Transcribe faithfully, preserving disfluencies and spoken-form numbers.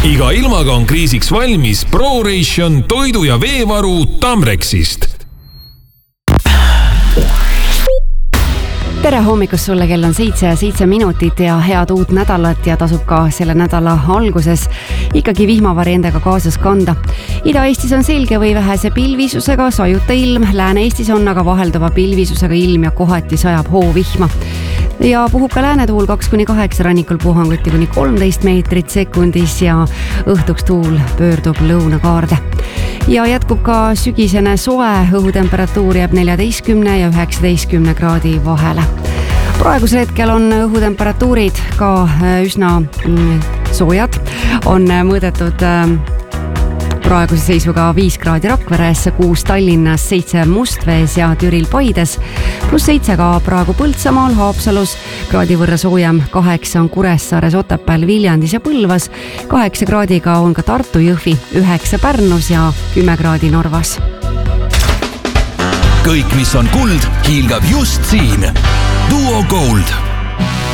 Iga ilmaga on kriisiks valmis ProRation toidu- ja veevaru Tamrexist. Tere hommikust sulle, kell on seitse ja seitse minutit ja head uut nädalat ja tasub ka selle nädala alguses ikkagi vihmavari endaga kaasas kanda. Ida-Eestis on selge või vähese pilvisusega sajuta ilm, Lääne-Eestis on aga vahelduva pilvisusega ilm ja kohati sajab hoovihma. Ja puhub ka läänetuul kaks kuni kaheksa, rannikul puhanguti kuni kolmteist meetrit sekundis ja õhtuks tuul pöördub lõunakaarde. Ja jätkub ka sügisene soe, õhutemperatuur jääb neljateistkümne ja üheksateistkümne kraadi vahele. Praegusel hetkel on õhutemperatuurid ka üsna soojad, on mõõdetud praeguse seisuga viis kraadi Rakveres, kuus Tallinnas, seitse Mustvees ja Türil Paides, pluss seitse ka praegu Põltsamaal, Haapsalus, kraadi võrra soojem, kaheksa on Kuressaares, Otepääl, Viljandis ja Põlvas, kaheksa kraadiga on ka Tartu, Jõhvi, üheksa Pärnus ja kümme kraadi Narvas. Kõik, mis on kuld, hiilgab just siin. Duo Gold.